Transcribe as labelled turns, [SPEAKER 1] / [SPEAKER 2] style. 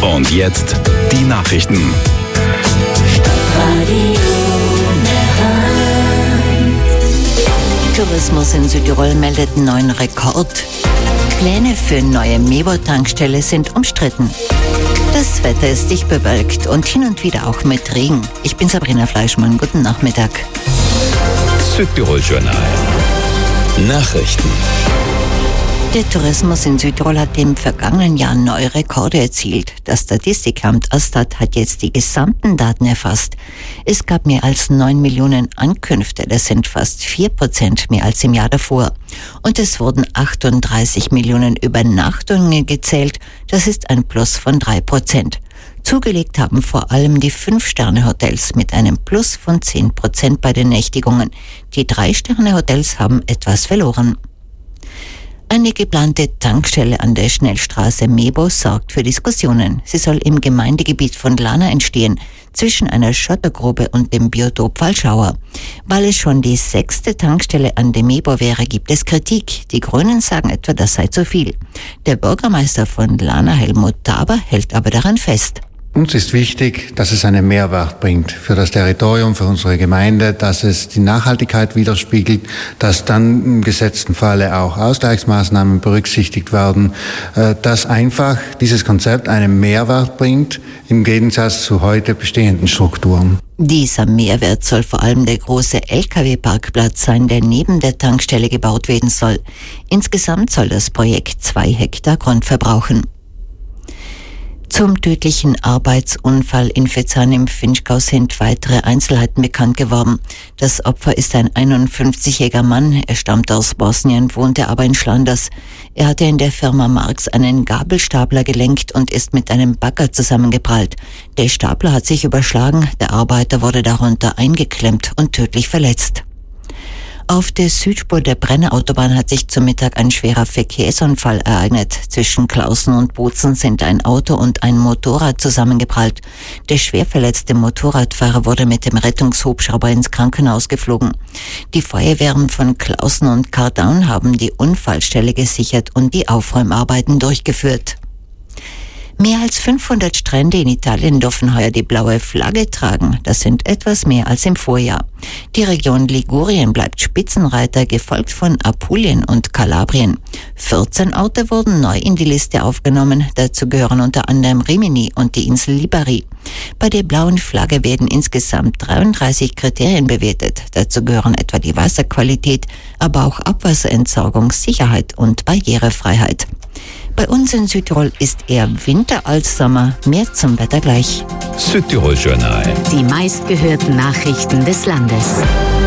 [SPEAKER 1] Und jetzt die Nachrichten.
[SPEAKER 2] Tourismus in Südtirol meldet neuen Rekord. Pläne für neue Mevo-Tankstelle sind umstritten. Das Wetter ist dicht bewölkt und hin und wieder auch mit Regen. Ich bin Sabrina Fleischmann. Guten Nachmittag.
[SPEAKER 1] Südtirol Journal. Nachrichten.
[SPEAKER 2] Der Tourismus in Südtirol hat im vergangenen Jahr neue Rekorde erzielt. Das Statistikamt Astat hat jetzt die gesamten Daten erfasst. Es gab mehr als 9 Millionen Ankünfte. Das sind fast 4% mehr als im Jahr davor. Und es wurden 38 Millionen Übernachtungen gezählt. Das ist ein Plus von 3%. Zugelegt haben vor allem die 5-Sterne-Hotels mit einem Plus von 10% bei den Nächtigungen. Die 3-Sterne-Hotels haben etwas verloren. Eine geplante Tankstelle an der Schnellstraße Mevo sorgt für Diskussionen. Sie soll im Gemeindegebiet von Lana entstehen, zwischen einer Schottergrube und dem Biotop Fallschauer. Weil es schon die 6. Tankstelle an der Mevo wäre, gibt es Kritik. Die Grünen sagen etwa, das sei zu viel. Der Bürgermeister von Lana, Helmut Taber, hält aber daran fest.
[SPEAKER 3] Uns ist wichtig, dass es einen Mehrwert bringt für das Territorium, für unsere Gemeinde, dass es die Nachhaltigkeit widerspiegelt, dass dann im gesetzten Falle auch Ausgleichsmaßnahmen berücksichtigt werden, dass einfach dieses Konzept einen Mehrwert bringt im Gegensatz zu heute bestehenden Strukturen.
[SPEAKER 2] Dieser Mehrwert soll vor allem der große Lkw-Parkplatz sein, der neben der Tankstelle gebaut werden soll. Insgesamt soll das Projekt 2 Hektar Grund verbrauchen. Zum tödlichen Arbeitsunfall in Vetzan im Finchgau sind weitere Einzelheiten bekannt geworden. Das Opfer ist ein 51-jähriger Mann. Er stammt aus Bosnien, wohnte aber in Schlanders. Er hatte in der Firma Marx einen Gabelstapler gelenkt und ist mit einem Bagger zusammengeprallt. Der Stapler hat sich überschlagen, der Arbeiter wurde darunter eingeklemmt und tödlich verletzt. Auf der Südspur der Brenner-Autobahn hat sich zum Mittag ein schwerer Verkehrsunfall ereignet. Zwischen Klausen und Bozen sind ein Auto und ein Motorrad zusammengeprallt. Der schwer verletzte Motorradfahrer wurde mit dem Rettungshubschrauber ins Krankenhaus geflogen. Die Feuerwehren von Klausen und Kardaun haben die Unfallstelle gesichert und die Aufräumarbeiten durchgeführt. Mehr als 500 Strände in Italien dürfen heuer die blaue Flagge tragen. Das sind etwas mehr als im Vorjahr. Die Region Ligurien bleibt Spitzenreiter, gefolgt von Apulien und Kalabrien. 14 Orte wurden neu in die Liste aufgenommen. Dazu gehören unter anderem Rimini und die Insel Lipari. Bei der blauen Flagge werden insgesamt 33 Kriterien bewertet. Dazu gehören etwa die Wasserqualität, aber auch Abwasserentsorgung, Sicherheit und Barrierefreiheit. Bei uns in Südtirol ist eher Winter als Sommer. Mehr zum Wetter gleich.
[SPEAKER 1] Südtirol Journal.
[SPEAKER 4] Die meistgehörten Nachrichten des Landes.